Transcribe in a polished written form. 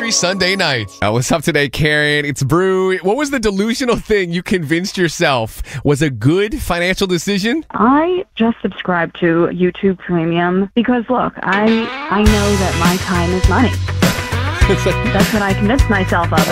every Sunday night. What's up today, Karen? It's Brew. What was the delusional thing you convinced yourself was a good financial decision? I just subscribed to YouTube Premium because, look, I know that my time is money. That's what I convinced myself of.